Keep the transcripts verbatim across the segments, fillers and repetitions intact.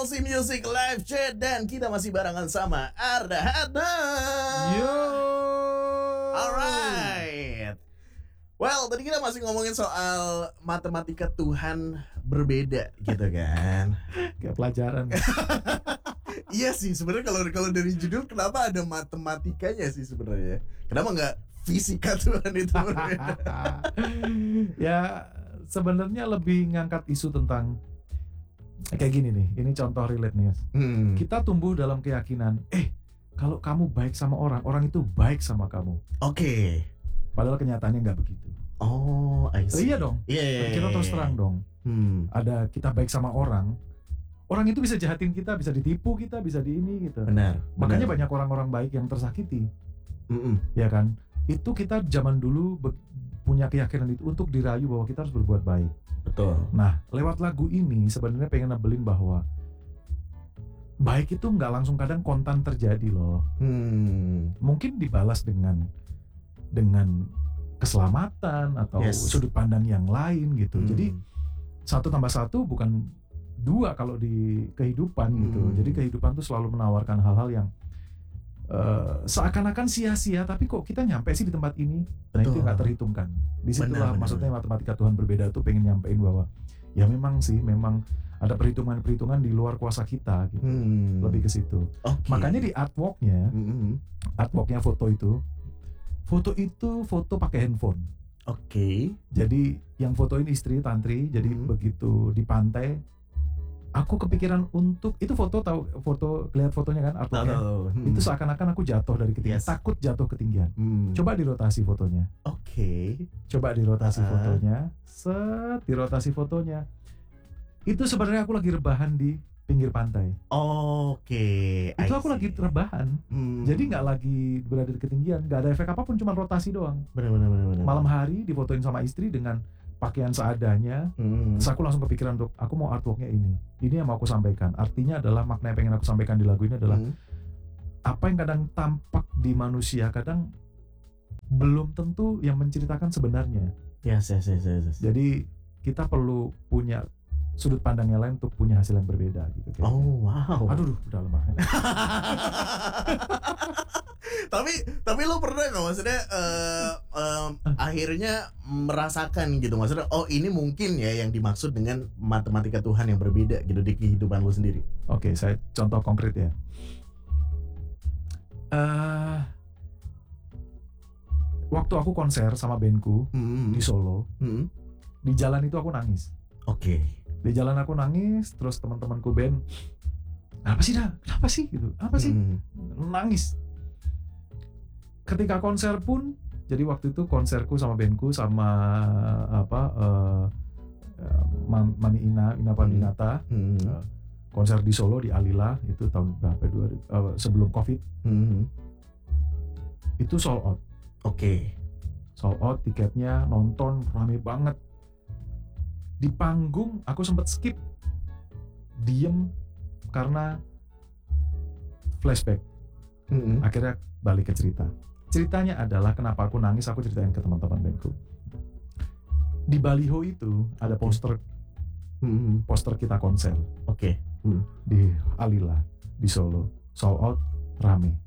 Aussie Music Live Chat dan kita masih barengan sama Arda Hadna. Yo. Alright. Well, tadi kita masih ngomongin soal matematika Tuhan berbeda gitu kan. Kayak pelajaran. Iya sih, sebenarnya kalau kalau dari judul kenapa ada matematikanya sih sebenarnya? Kenapa nggak fisika Tuhan itu berbeda? Ya sebenarnya lebih ngangkat isu tentang kayak gini nih. Ini contoh relate nih, Mas. Hmm. Kita tumbuh dalam keyakinan, eh kalau kamu baik sama orang, orang itu baik sama kamu. Oke. Padahal kenyataannya nggak begitu. Oh, I Oh, see. iya dong. Iya. Yeah, Kita terus terang dong. Hmm. Ada kita baik sama orang, orang itu bisa jahatin kita, bisa ditipu kita, bisa di ini gitu. Benar. Makanya benar. banyak orang-orang baik yang tersakiti, Mm-mm. ya kan? Itu kita zaman dulu be- punya keyakinan itu untuk dirayu bahwa kita harus berbuat baik. Betul. Nah, lewat lagu ini sebenarnya pengen nebelin bahwa baik itu nggak langsung kadang kontan terjadi loh. Hmm. Mungkin dibalas dengan dengan keselamatan atau Yes. sudut pandang yang lain gitu. Hmm. Jadi satu tambah satu bukan dua kalau di kehidupan gitu. Hmm. Jadi kehidupan tuh selalu menawarkan hal-hal yang uh, seakan-akan sia-sia, tapi kok kita nyampe sih di tempat ini? Nah, itu Betul. nggak terhitungkan. Disitulah Benar, benar, maksudnya matematika Tuhan berbeda tuh pengen nyampein bahwa ya memang sih, memang ada perhitungan-perhitungan di luar kuasa kita gitu. Hmm. Lebih ke situ. Oke. Makanya di artworknya, Mm-mm. artworknya foto itu, foto itu foto pakai handphone. Oke. Jadi yang fotoin istri tantri, jadi Hmm. begitu di pantai, aku kepikiran untuk itu foto tahu foto lihat fotonya kan artworknya. Tahu. Hmm. Itu seakan-akan aku jatuh dari ketinggian, Yes. takut jatuh ketinggian. Hmm. Coba dirotasi fotonya, Oke. coba dirotasi Ah. fotonya, set dirotasi fotonya. Itu sebenarnya aku lagi rebahan di pinggir pantai. Oke. Itu I aku lagi see. rebahan, Hmm. jadi nggak lagi berada di ketinggian, nggak ada efek apapun, cuma rotasi doang. Benar benar benar. benar. Malam hari difotoin sama istri dengan pakaian seadanya. Hmm. Terus aku langsung kepikiran untuk aku mau artworknya ini. Ini yang mau aku sampaikan. Artinya adalah makna yang pengen aku sampaikan di lagu ini adalah Hmm. apa yang kadang tampak di manusia kadang belum tentu yang menceritakan sebenarnya. Yes yes yes yes. yes. Jadi kita perlu punya sudut pandang yang lain untuk punya hasil yang berbeda gitu. Kayak. Oh wow. Aduh, duh, udah lemah. tapi tapi lo pernah nggak maksudnya eh, em, akhirnya merasakan gitu maksudnya oh ini mungkin ya yang dimaksud dengan matematika Tuhan yang berbeda gitu di kehidupan lo sendiri. Oke, saya contoh konkret ya. Eh, waktu aku konser sama bandku Hmm. di Solo, Hmm. di jalan itu aku nangis. Oke. Di jalan aku nangis, terus teman-temanku band, apa sih dah, kenapa sih gitu, apa sih, Hmm. nangis. Ketika konser pun, jadi waktu itu konserku sama bandku sama apa, uh, Mam- Mami Ina, Ina Pandinata, Hmm. uh, konser di Solo di Alila itu tahun berapa, dua, uh, sebelum Covid, Hmm. itu sold out, Oke. sold out tiketnya, nonton rame banget. Di panggung aku sempat skip, diem karena flashback. Hmm. Akhirnya balik ke cerita. Ceritanya adalah kenapa aku nangis, aku ceritain ke teman-teman bandku. Di baliho itu ada poster, Hmm. poster kita konser Oke. di Alila di Solo, sold out, rame.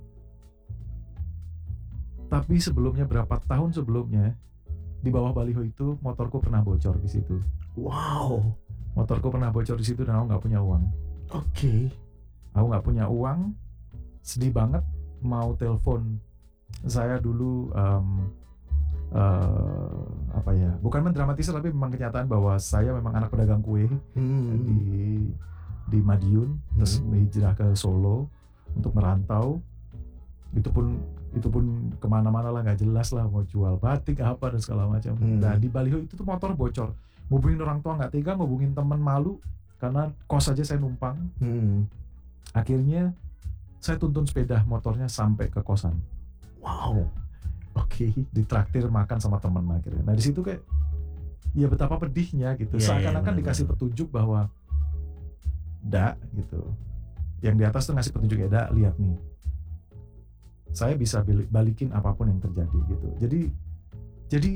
Tapi sebelumnya, berapa tahun sebelumnya, di bawah baliho itu motorku pernah bocor di situ. Wow. Motorku pernah bocor di situ dan aku nggak punya uang. Oke. Aku nggak punya uang, sedih banget, mau telepon. Saya dulu um, uh, apa ya? Bukan mendramatisir tapi memang kenyataan bahwa saya memang anak pedagang kue Hmm. di di Madiun, terus hijrah ke Solo untuk merantau. Itu pun itu pun kemana-mana lah, nggak jelas lah, mau jual batik apa dan segala macam. Hmm. Nah di baliho itu tuh motor bocor, ngubungin orang tua nggak tega, ngubungin teman malu karena kos aja saya numpang. Hmm. Akhirnya saya tuntun sepeda motornya sampai ke kosan, Wow. Oke. ditraktir makan sama teman akhirnya. Nah di situ kayak ya betapa pedihnya gitu, Iya, iya, seakan-akan benar, dikasih benar. petunjuk bahwa dak gitu, yang di atas tuh ngasih petunjuk ya dak, lihat nih, saya bisa balikin apapun yang terjadi gitu. Jadi jadi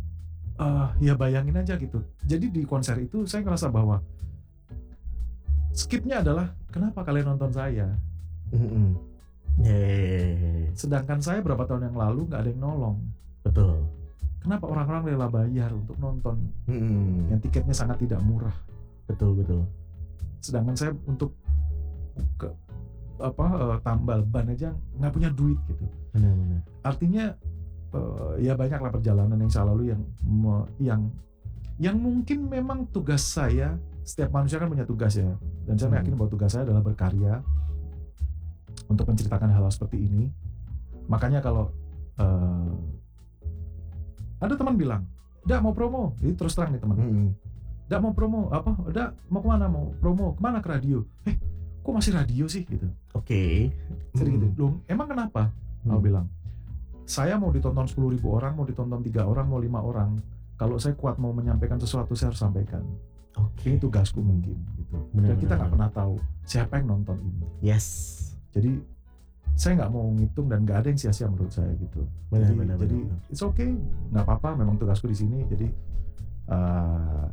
uh, ya bayangin aja gitu. Jadi di konser itu saya ngerasa bahwa skipnya adalah kenapa kalian nonton saya? Mm-mm. Yeay. Sedangkan saya berapa tahun yang lalu nggak ada yang nolong. Betul. Kenapa orang-orang rela bayar untuk nonton Mm-mm. yang tiketnya sangat tidak murah? Betul betul. Sedangkan saya untuk ke apa uh, tambal ban aja nggak punya duit gitu. Benar-benar. Artinya uh, ya banyaklah perjalanan yang saya lalui yang me, yang yang mungkin memang tugas saya. Setiap manusia kan punya tugas ya, dan saya Hmm. yakin bahwa tugas saya adalah berkarya untuk menceritakan hal-hal seperti ini. Makanya kalau uh, ada teman bilang, "Dak mau promo," ini terus terang nih teman. Mm-mm. "Dak mau promo apa? Dak mau kemana? Mau promo kemana? Ke radio?" Eh, kok masih radio sih gitu? Oke. Jadi gitu. Mm. Loh, emang kenapa? Hmm. Aku bilang, saya mau ditonton sepuluh ribu orang, mau ditonton tiga orang, mau lima orang. Kalau saya kuat mau menyampaikan sesuatu, saya harus sampaikan. Oke. Ini tugasku mungkin gitu. Benar, Dan kita benar, nggak pernah tahu siapa yang nonton ini. Yes. Jadi saya nggak mau ngitung dan nggak ada yang sia-sia menurut saya gitu. Benar, jadi benar, jadi benar. it's okay, nggak apa-apa. Memang tugasku di sini. Jadi uh,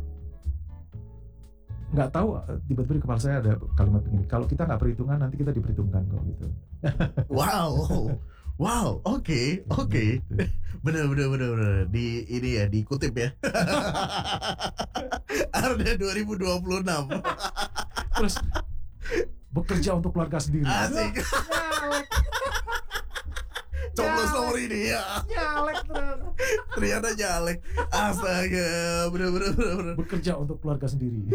nggak tahu tiba-tiba di kepala saya ada kalimat begini. Kalau kita nggak perhitungan, nanti kita diperhitungkan kok gitu. Wow. Wow, oke, oke. Gitu. Bener, bener, bener, bener. Di ini ya, dikutip ya. Arda dua ribu dua puluh enam. Terus bekerja untuk keluarga sendiri. Asik. Nyalek, Coblos nomor ini ya. nyalek terus. Ternyata nyalek. Astaga, bener, bener, bener, bener. Bekerja untuk keluarga sendiri.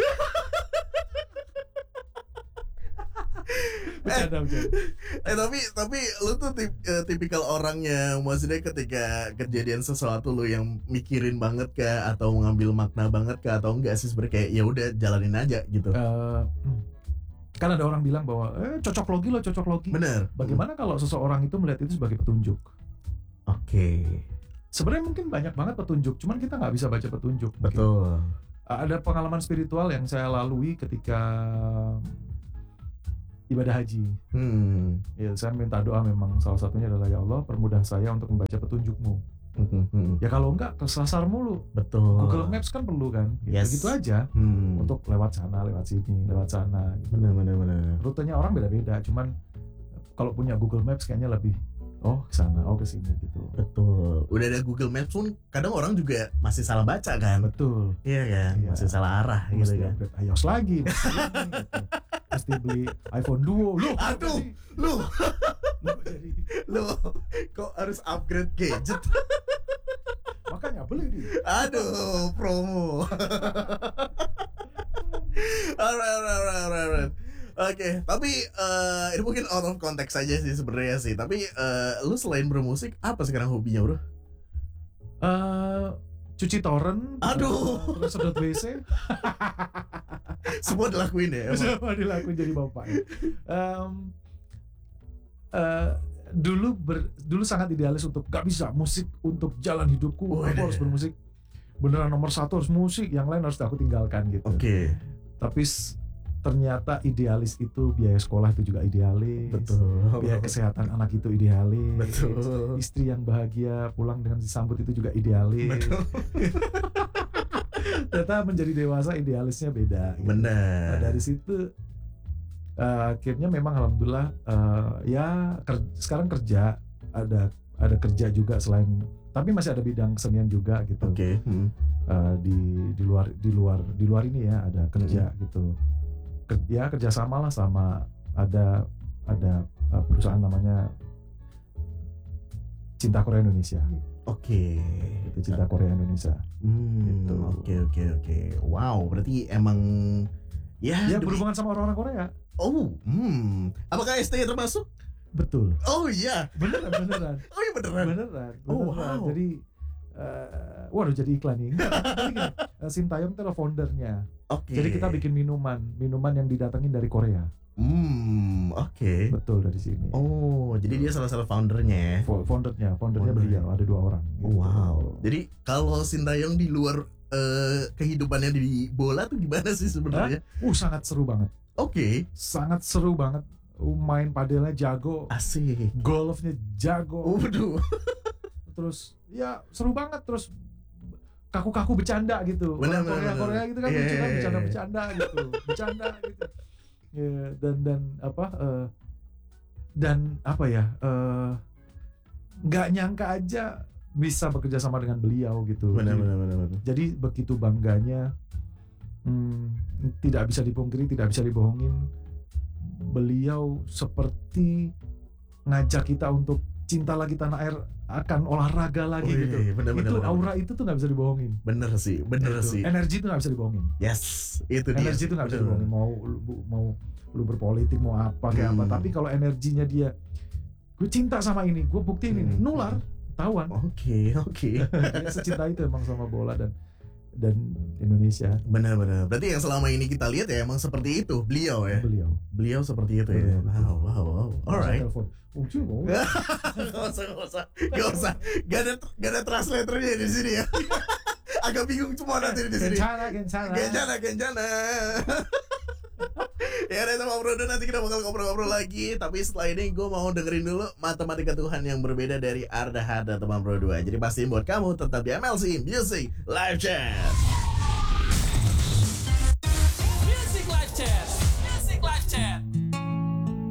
Bercanda, bercanda. Eh tapi tapi lu tuh tip, eh, tipikal orang yang maksudnya ketika kejadian sesuatu lu yang mikirin banget kah atau ngambil makna banget kah atau enggak sih sebenarnya kayak ya udah jalanin aja gitu. Eh, kan ada orang bilang bahwa eh cocok logi loh, cocok logi. Bener. Bagaimana kalau seseorang itu melihat itu sebagai petunjuk? Oke. Sebenarnya mungkin banyak banget petunjuk, cuman kita nggak bisa baca petunjuk. mungkin. Betul. Ada pengalaman spiritual yang saya lalui ketika ibadah haji. Hmm. Ya, saya minta doa memang salah satunya adalah ya Allah permudah saya untuk membaca petunjukmu. Hmm, hmm. Ya kalau enggak kesasar mulu. Betul. Google Maps kan perlu kan. Gitu, Yes. gitu aja. Hmm. Untuk lewat sana, lewat sini, lewat sana. Gitu. Bener, bener, bener. Rutenya orang beda-beda. Cuman kalau punya Google Maps kayaknya lebih oh ke sana, oh ke sini gitu. Betul. Udah ada Google Maps pun kadang orang juga masih salah baca kan. Betul. Iya kan, Iya. masih salah arah gitu Mesti kan. upgrade iOS lagi. Mesti, ini, gitu. Mesti beli iPhone Duo. Loh, kok Aduh. jadi- Lu, loh, kok jadi lu kok harus upgrade gadget? makanya beli di. Aduh, promo. Alright, alright, alright, alright, alright. Oke, tapi eh, ini mungkin out of context aja sih sebenarnya sih. Tapi eh, lu selain bermusik, apa sekarang hobinya, bro? Eh, cuci torrent. Aduh. eh, Terus sedot W C. Semua dilakuin ya. Emang? Semua dilakuin jadi bapak. Em, eh, dulu ber, dulu sangat idealis untuk gak bisa musik untuk jalan hidupku. Aku Waduh. harus bermusik. Beneran nomor satu harus musik, yang lain harus aku tinggalkan gitu. Oke, Tapi s- ternyata idealis itu biaya sekolah itu juga idealis. betul. Biaya kesehatan anak itu idealis. Betul. Istri yang bahagia pulang dengan disambut itu juga idealis. Betul. Ternyata menjadi dewasa idealisnya beda. gitu. Nah, Benar. dari situ eh, akhirnya memang alhamdulillah eh, ya ker- sekarang kerja ada ada kerja juga selain tapi masih ada bidang kesenian juga gitu. Oke. Hmm. Eh, di di luar di luar di luar ini ya ada kerja gitu. Kerja kerjasama lah sama ada ada eh, perusahaan namanya Cinta Korea Indonesia. Oke. Itu Cinta Korea Indonesia. Hmm, Gitu. Oke, oke, oke. Wow, berarti emang ya, Ya demi- berhubungan sama orang-orang Korea. Oh, hmm. Apakah S T termasuk? Betul. Oh iya. Beneran beneran. Oh iya beneran. beneran, Oh, beneran. wow. Jadi eh, waduh jadi iklan nih. Enggak, jadi gini, eh, Sintayong itu adalah foundernya. Oke. Jadi kita bikin minuman, minuman yang didatengin dari Korea. Hmm, oke. Betul dari sini. Oh, jadi dia salah satu foundernya ya. Fo- Foundernya, foundernya Founder. beliau ada dua orang. Oh, gitu. wow. Jadi kalau Sintayong di luar eh, kehidupannya di bola tuh gimana sih sebenarnya? Uh sangat seru banget, Oke. sangat seru banget. Uh, main padelnya jago, Asik. golfnya jago. Waduh. Terus ya seru banget. Terus kaku-kaku bercanda gitu. Bener, Orang bener, Korea bener. Korea gitu kan Iya, lucu kan iya, iya. bercanda-bercanda gitu. Bercanda gitu. Ya, dan dan apa eh, dan apa ya? eh, nggak nyangka aja bisa bekerja sama dengan beliau gitu. Benar, Jadi- benar, benar, benar. Jadi begitu bangganya, hmm, tidak bisa dipungkiri, tidak bisa dibohongin. Beliau seperti ngajak kita untuk cinta lagi tanah air, akan olahraga lagi Wih, gitu. benar, benar, Itu benar, aura itu tuh nggak bisa dibohongin. bener sih, bener Gitu. sih. Energi itu nggak bisa dibohongin. Yes, itu dia. Energi sih. itu nggak bisa Bener, dibohongin. Mau lu, mau lu berpolitik mau apa kayak apa. Hmm. Tapi kalau energinya dia, gue cinta sama ini, gue buktiin ini, Hmm. nular, tahuan. Oke, oke. Dia secinta itu emang sama bola dan dan Indonesia. Benar-benar. Berarti yang selama ini kita lihat ya emang seperti itu beliau ya. Beliau. Beliau seperti itu ya. Beliau, betul. Wow, wow, wow. Alright. Telepon. Oh, cuy, oh. Gak usah, gak usah, gak usah. Gak ada, gak ada translatornya di sini ya. Agak bingung semua nanti di sini. Kencana, kencana. Kencana, kencana. Ya udah sama Bro Don, nanti kita bakal ngobrol-ngobrol lagi. Tapi setelah ini gue mau dengerin dulu Matematika Tuhan yang berbeda dari Arda Hada teman Bro dua. Jadi pastiin buat kamu tetap di M L C Music Live Chat.